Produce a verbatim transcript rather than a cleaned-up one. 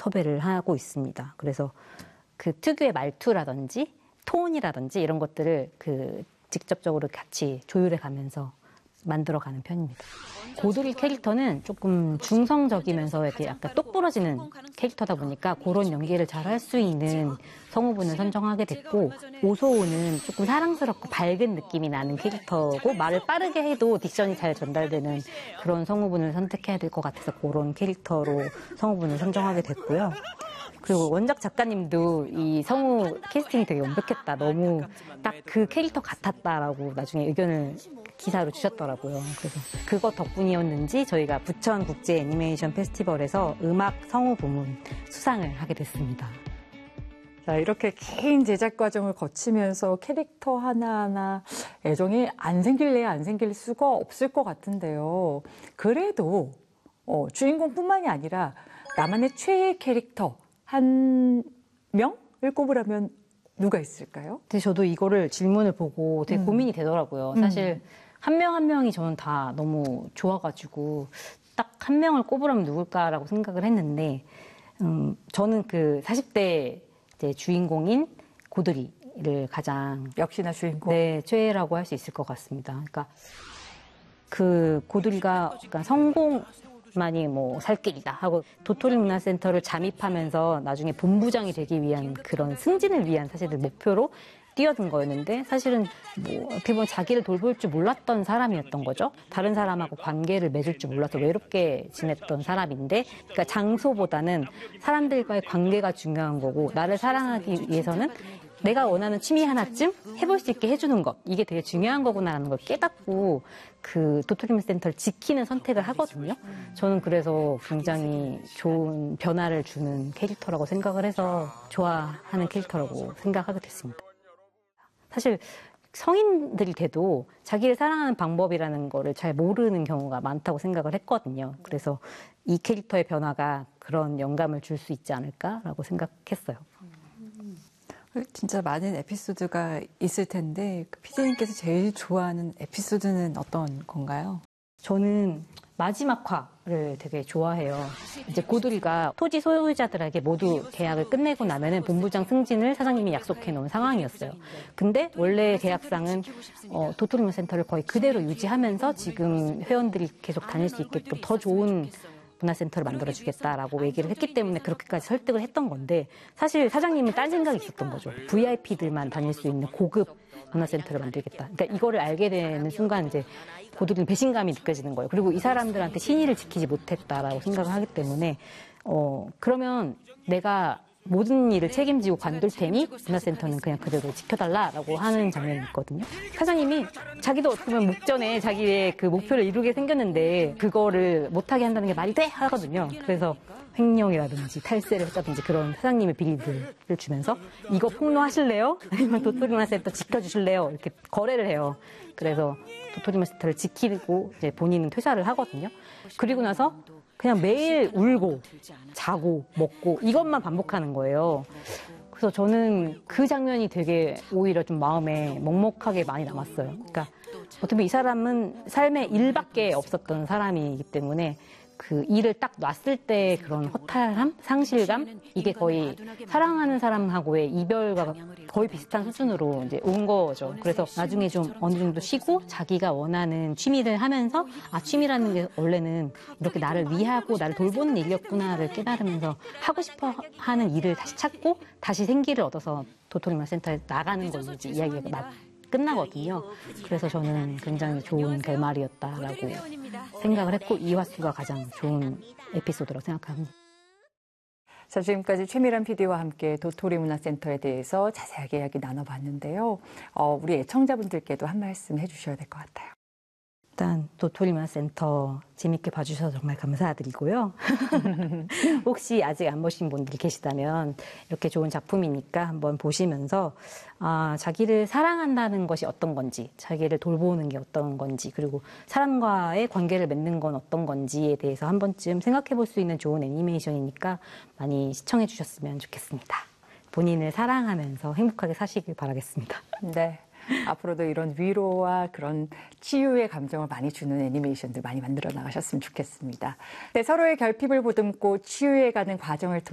섭외를 하고 있습니다. 그래서 그 특유의 말투라든지 톤이라든지 이런 것들을 그 직접적으로 같이 조율해 가면서 만들어가는 편입니다. 고두리 캐릭터는 조금 중성적이면서 이렇게 약간 똑부러지는 캐릭터다 보니까 그런 연기를 잘 할 수 있는 성우분을 선정하게 됐고, 오소호는 조금 사랑스럽고 밝은 느낌이 나는 캐릭터고 말을 빠르게 해도 딕션이 잘 전달되는 그런 성우분을 선택해야 될 것 같아서 그런 캐릭터로 성우분을 선정하게 됐고요. 그리고 원작 작가님도 이 성우 캐스팅이 되게 완벽했다. 너무 딱 그 캐릭터 같았다라고 나중에 의견을 기사로 주셨더라고요. 그래서 그것 덕분이었는지 저희가 부천 국제 애니메이션 페스티벌에서 음악 성우 부문 수상을 하게 됐습니다. 자, 이렇게 긴 제작 과정을 거치면서 캐릭터 하나하나 애정이 안 생길래야 안 생길 수가 없을 것 같은데요. 그래도 어, 주인공뿐만이 아니라 나만의 최애 캐릭터 한 명을 꼽으라면 누가 있을까요? 근데 저도 이거를 질문을 보고 되게 음. 고민이 되더라고요. 사실 한 명 한 명이 저는 다 너무 좋아가지고 딱 한 명을 꼽으라면 누굴까라고 생각을 했는데, 음, 저는 그 사십 대 이제 주인공인 고두리를 가장 역시나 주인공. 네, 최애라고 할 수 있을 것 같습니다. 그러니까 그 고두리가 그러니까 성공 만이 뭐 살 길이다 하고 도토리 문화센터를 잠입하면서 나중에 본부장이 되기 위한 그런 승진을 위한 사실은 목표로 뛰어든 거였는데, 사실은 뭐 어떻게 보면 자기를 돌볼 줄 몰랐던 사람이었던 거죠. 다른 사람하고 관계를 맺을 줄 몰라서 외롭게 지냈던 사람인데, 그러니까 장소보다는 사람들과의 관계가 중요한 거고, 나를 사랑하기 위해서는 내가 원하는 취미 하나쯤 해볼 수 있게 해주는 것, 이게 되게 중요한 거구나라는 걸 깨닫고 그 도토리문 센터를 지키는 선택을 하거든요. 저는 그래서 굉장히 좋은 변화를 주는 캐릭터라고 생각을 해서 좋아하는 캐릭터라고 생각하게 됐습니다. 사실 성인들이 돼도 자기를 사랑하는 방법이라는 거를 잘 모르는 경우가 많다고 생각을 했거든요. 그래서 이 캐릭터의 변화가 그런 영감을 줄 수 있지 않을까라고 생각했어요. 진짜 많은 에피소드가 있을 텐데 피디님께서 제일 좋아하는 에피소드는 어떤 건가요? 저는 마지막 화를 되게 좋아해요. 이제 고두리가 토지 소유자들에게 모두 계약을 끝내고 나면은 본부장 승진을 사장님이 약속해 놓은 상황이었어요. 근데 원래 계약상은 어, 도토리문 센터를 거의 그대로 유지하면서 지금 회원들이 계속 다닐 수 있게끔 더 좋은 문화센터를 만들어주겠다라고 얘기를 했기 때문에 그렇게까지 설득을 했던 건데, 사실 사장님은 딴 생각이 있었던 거죠. 브이아이피들만 다닐 수 있는 고급 문화센터를 만들겠다. 그러니까 이거를 알게 되는 순간 이제 고두리는 배신감이 느껴지는 거예요. 그리고 이 사람들한테 신의를 지키지 못했다라고 생각을 하기 때문에 어 그러면 내가 모든 일을 책임지고 관둘 테니 문화센터는 그냥 그대로 지켜달라라고 하는 장면이 있거든요. 사장님이 자기도 어떻게 보면 목전에 자기의 그 목표를 이루게 생겼는데 그거를 못하게 한다는 게 말이 돼? 하거든요. 그래서 횡령이라든지 탈세를 했다든지 그런 사장님의 비리들을 주면서 이거 폭로하실래요? 아니면 도토리 문화센터 지켜주실래요? 이렇게 거래를 해요. 그래서 도토리 문화센터를 지키고 이제 본인은 퇴사를 하거든요. 그리고 나서 그냥 매일 울고 자고 먹고 이것만 반복하는 거예요. 그래서 저는 그 장면이 되게 오히려 좀 마음에 먹먹하게 많이 남았어요. 그러니까 어떻게 보면 이 사람은 삶에 일밖에 없었던 사람이기 때문에 그 일을 딱 놨을 때 그런 허탈함, 상실감, 이게 거의 사랑하는 사람하고의 이별과 거의 비슷한 수준으로 이제 온 거죠. 그래서 나중에 좀 어느 정도 쉬고 자기가 원하는 취미를 하면서 아, 취미라는 게 원래는 이렇게 나를 위하고 나를 돌보는 일이었구나를 깨달으면서 하고 싶어 하는 일을 다시 찾고 다시 생기를 얻어서 도토리 문화센터에 나가는 걸로 이제 이야기가 막 끝나거든요. 그래서 저는 굉장히 좋은 결말이었다라고 생각을 했고 이화수가 가장 좋은 에피소드라고 생각합니다. 자, 지금까지 최미란 피디와 함께 도토리 문화센터에 대해서 자세하게 이야기 나눠봤는데요. 어, 우리 애청자분들께도 한 말씀 해주셔야 될 것 같아요. 일단 도토리 문화센터 재밌게 봐주셔서 정말 감사드리고요. 혹시 아직 안 보신 분들이 계시다면 이렇게 좋은 작품이니까 한번 보시면서 아, 자기를 사랑한다는 것이 어떤 건지, 자기를 돌보는 게 어떤 건지, 그리고 사람과의 관계를 맺는 건 어떤 건지에 대해서 한 번쯤 생각해 볼 수 있는 좋은 애니메이션이니까 많이 시청해 주셨으면 좋겠습니다. 본인을 사랑하면서 행복하게 사시길 바라겠습니다. 네. 앞으로도 이런 위로와 그런 치유의 감정을 많이 주는 애니메이션들 많이 만들어 나가셨으면 좋겠습니다. 네, 서로의 결핍을 보듬고 치유해가는 과정을 통해